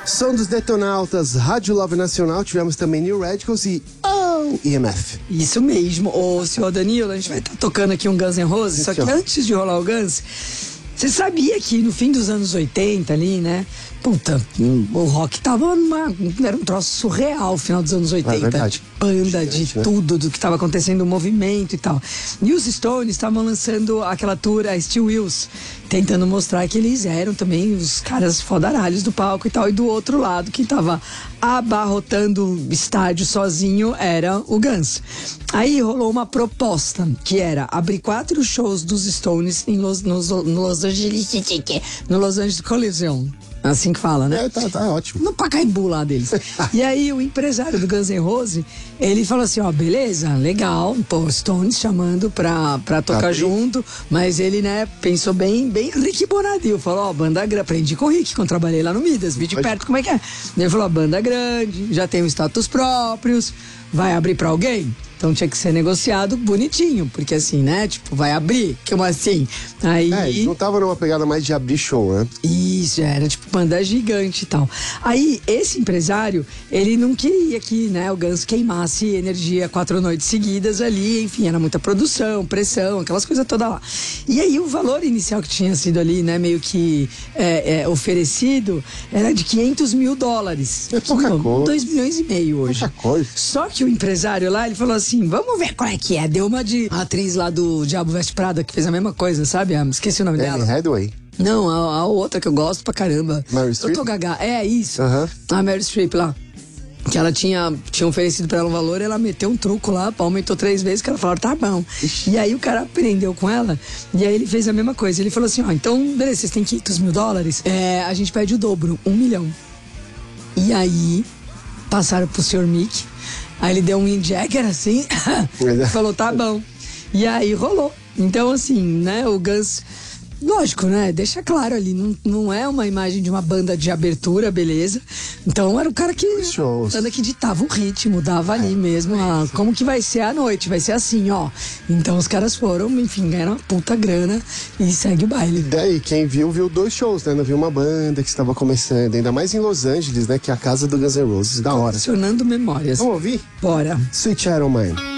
Som dos Detonautas, Rádio Love Nacional, tivemos também New Radicals e EMF. Isso mesmo. Ô, senhor Danilo, a gente vai estar tocando aqui um Guns N' Roses, Sim, só que senhor. antes de rolar o Guns, você sabia que no fim dos anos 80 ali, né? Puta, o rock era um troço surreal no final dos anos 80. É verdade. Banda de Gigante, né? tudo, do que estava acontecendo, o movimento e tal. E os Stones estavam lançando aquela tour, a Steel Wheels, tentando mostrar que eles eram também os caras fodaralhos do palco e tal. E do outro lado, quem tava abarrotando o estádio sozinho era o Guns. Aí rolou uma proposta, que era abrir 4 shows dos Stones no Los Angeles Coliseum. Assim que fala, né? Tá ótimo. No Pacaembu lá deles. E aí o empresário do Guns N' Roses, ele falou assim, ó, beleza, legal, pô, Stones chamando pra tocar junto, mas ele, né, pensou bem Rick Bonadio, falou, ó, banda grande, aprendi com o Rick, quando trabalhei lá no Midas, vi de perto como é que é. Ele falou, ó, banda grande, já tem os status próprios, vai abrir pra alguém? Então tinha que ser negociado bonitinho, porque assim, né, tipo, vai abrir, como assim? Aí... eles não estavam numa pegada mais de abrir show, né? Isso, era tipo banda gigante e tal. Aí, esse empresário, ele não queria que, né, o Guns queimasse energia 4 noites seguidas ali, enfim, era muita produção, pressão, aquelas coisas todas lá. E aí, o valor inicial que tinha sido ali, né, meio que oferecido, era de $500 mil. É pouca coisa. 2,5 milhões hoje. Pouca coisa. Só que o empresário lá, ele falou assim, vamos ver qual é que é. Deu uma de atriz lá do Diabo Veste Prada, que fez a mesma coisa, sabe? Esqueci o nome dela. Anne Hathaway. Não, a outra que eu gosto pra caramba. Meryl Streep? Eu tô gaga. É isso. Aham. A Meryl Streep lá. Que ela tinha oferecido pra ela um valor, ela meteu um truco lá, aumentou 3 vezes, que ela falou, tá bom. E aí o cara aprendeu com ela, e aí ele fez a mesma coisa. Ele falou assim, ó, então, beleza, vocês têm $500 mil, a gente pede o dobro, 1 milhão. E aí, passaram pro Sr. Mick, aí ele deu um Jagger assim, falou, tá bom. E aí rolou. Então, assim, né, o Guns... Lógico, né? Deixa claro ali, não é uma imagem de uma banda de abertura, beleza? Então era o cara que banda que ditava o ritmo, dava ali mesmo, como que vai ser a noite, vai ser assim, ó. Então os caras foram, enfim, ganharam uma puta grana e segue o baile. E daí, quem viu 2 shows, né? Não viu uma banda que estava começando, ainda mais em Los Angeles, né? Que é a casa do Guns N' Roses, da hora. Funcionando memórias. Vamos ouvir? Bora. Sweet Child O' Mine.